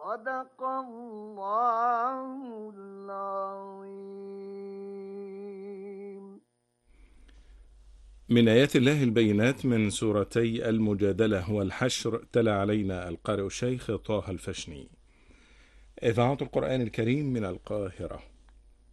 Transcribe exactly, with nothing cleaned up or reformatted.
صدق الله العظيم. من آيات الله البينات من سورتي المجادلة والحشر، تلا علينا القارئ الشيخ طه الفشني. إذاعة القرآن الكريم من القاهرة.